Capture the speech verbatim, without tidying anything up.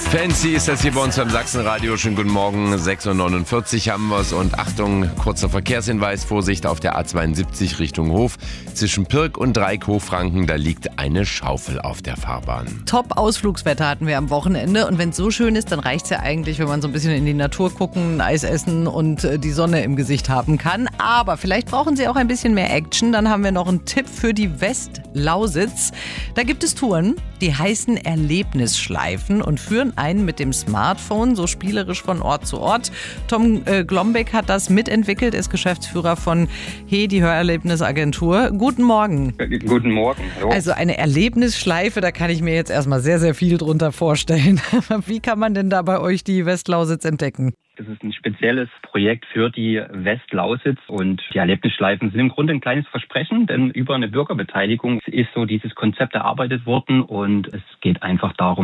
Fancy ist das hier bei uns beim Sachsenradio. Schönen guten Morgen, sechs Uhr neunundvierzig haben wir es. Und Achtung, kurzer Verkehrshinweis, Vorsicht auf der A zweiundsiebzig Richtung Hof. Zwischen Pirk und Dreieck-Hochfranken, da liegt eine Schaufel auf der Fahrbahn. Top-Ausflugswetter hatten wir am Wochenende. Und wenn es so schön ist, dann reicht es ja eigentlich, wenn man so ein bisschen in die Natur gucken, ein Eis essen und die Sonne im Gesicht haben kann. Aber vielleicht brauchen Sie auch ein bisschen mehr Action. Dann haben wir noch einen Tipp für die Westlausitz. Da gibt es Touren, die heißen Erlebnisschleifen und führen einen mit dem Smartphone, so spielerisch von Ort zu Ort. Tom äh, Glombeck hat das mitentwickelt, ist Geschäftsführer von He, die Hörerlebnisagentur. Guten Morgen. Guten Morgen. Hallo. Also eine Erlebnisschleife, da kann ich mir jetzt erstmal sehr, sehr viel drunter vorstellen. Wie kann man denn da bei euch die Westlausitz entdecken? Das ist ein spezielles Projekt für die Westlausitz und die Erlebnisschleifen sind im Grunde ein kleines Versprechen, denn über eine Bürgerbeteiligung ist so dieses Konzept erarbeitet worden und es geht einfach darum,